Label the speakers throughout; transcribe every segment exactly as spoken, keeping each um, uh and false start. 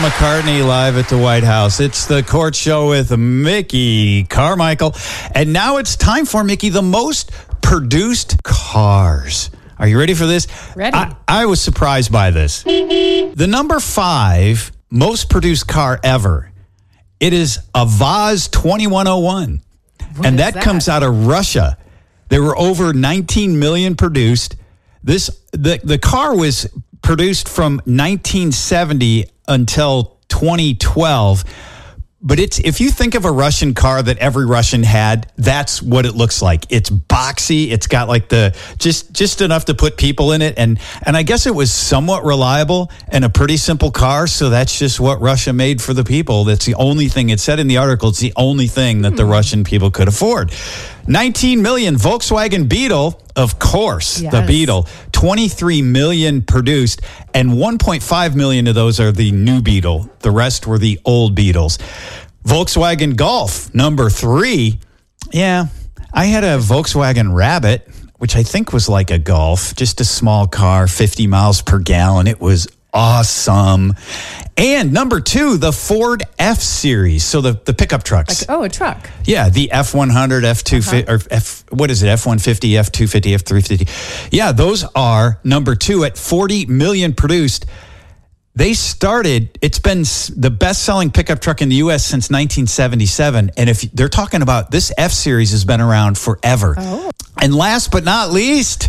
Speaker 1: McCartney live at the White House. It's the Court Show with Mickey Carmichael. And now it's time for, Mickey, the most produced cars. Are you ready for this?
Speaker 2: Ready.
Speaker 1: I, I was surprised by this. The number five most produced car ever, it is a Vaz twenty-one oh one.
Speaker 2: What
Speaker 1: and
Speaker 2: is
Speaker 1: that,
Speaker 2: that
Speaker 1: comes out of Russia. There were over nineteen million produced. This the, the car was produced from nineteen seventy until twenty twelve. But it's if you think of a Russian car that every Russian had, that's what it looks like. It's boxy. It's got like the just just enough to put people in it. And and I guess it was somewhat reliable and a pretty simple car. So that's just what Russia made for the people. That's the only thing it said in the article. It's the only thing that the Russian people could afford. nineteen million Volkswagen Beetle, of course,
Speaker 2: Yes.
Speaker 1: the Beetle. twenty-three million produced, and one point five million of those are the new Beetle. The rest were the old Beetles. Volkswagen Golf, number three. Yeah, I had a Volkswagen Rabbit, which I think was like a Golf, just a small car, fifty miles per gallon. It was awesome. And number two, the Ford F-Series. So the, the pickup trucks.
Speaker 2: Like, oh, a truck.
Speaker 1: Yeah, the F one hundred, F two fifty, uh-huh. or F, what is it, F one fifty, F two fifty, F three fifty. Yeah, those are number two at forty million produced. They started, it's been the best-selling pickup truck in the U S since nineteen seventy-seven. And if they're talking about this F-Series has been around forever.
Speaker 2: Oh.
Speaker 1: And last but not least,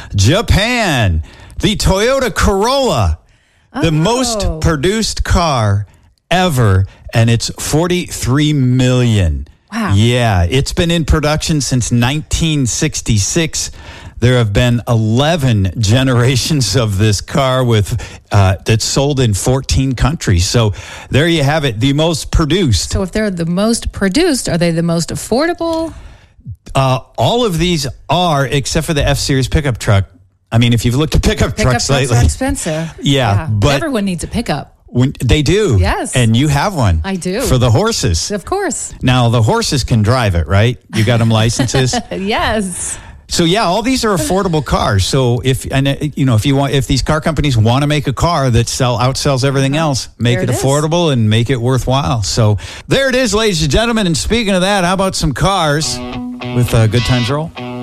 Speaker 1: Japan, the Toyota Corolla. The
Speaker 2: Oh.
Speaker 1: most produced car ever, and it's forty-three million.
Speaker 2: Wow.
Speaker 1: Yeah, it's been in production since nineteen sixty-six. There have been eleven generations of this car with uh, that's sold in fourteen countries. So there you have it, the most produced.
Speaker 2: So if they're the most produced, are they the most affordable?
Speaker 1: Uh, all of these are, except for the F-Series pickup truck. I mean, if you've looked at pickup,
Speaker 2: Pickup
Speaker 1: trucks
Speaker 2: trucks
Speaker 1: lately.
Speaker 2: are expensive.
Speaker 1: Yeah, but-
Speaker 2: everyone needs a pickup.
Speaker 1: When, they do.
Speaker 2: Yes.
Speaker 1: And you have one.
Speaker 2: I do.
Speaker 1: For the horses.
Speaker 2: Of course.
Speaker 1: Now, the horses can drive it, right? You got them licenses?
Speaker 2: Yes.
Speaker 1: So, yeah, all these are affordable cars. So, if and uh, you know, if you want, if these car companies want to make a car that sell outsells everything else, make
Speaker 2: There
Speaker 1: it,
Speaker 2: it is.
Speaker 1: affordable and make it worthwhile. So, there it is, ladies and gentlemen. And speaking of that, how about some cars with uh, Good Times Roll?